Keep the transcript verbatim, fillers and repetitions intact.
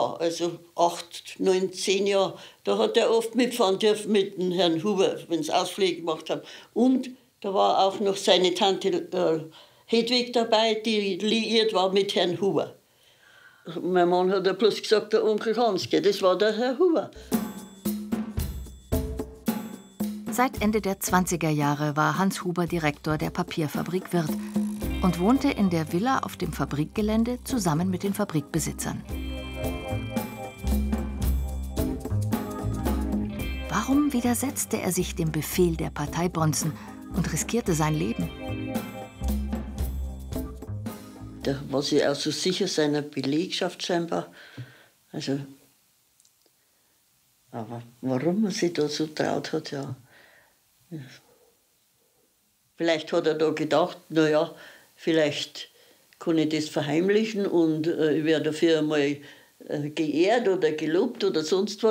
ja, also acht, neun, zehn Jahre, da hat er oft mitfahren dürfen mit dem Herrn Huber, wenn sie Ausflüge gemacht haben. Und da war auch noch seine Tante äh, Hedwig dabei, die liiert war mit Herrn Huber. Mein Mann hat ja bloß gesagt, der Onkel Hans, das war der Herr Huber. Seit Ende der zwanziger Jahre war Hans Huber Direktor der Papierfabrik Wirth und wohnte in der Villa auf dem Fabrikgelände zusammen mit den Fabrikbesitzern. Warum widersetzte er sich dem Befehl der Parteibonzen und riskierte sein Leben? Da war sie auch so sicher seiner Belegschaft scheinbar. Also, aber warum er sich da so traut hat, ja. Vielleicht hat er da gedacht, naja, vielleicht kann ich das verheimlichen und äh, ich werde dafür einmal äh, geehrt oder gelobt oder sonst was.